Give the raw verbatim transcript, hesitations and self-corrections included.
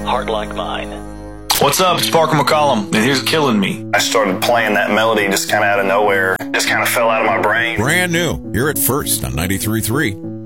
Heart Like Mine. What's up? It's Parker McCollum, and here's Killing Me. I started playing that melody just kind of out of nowhere. Just kind of fell out of my brain. Brand new, here at First on ninety-three point three.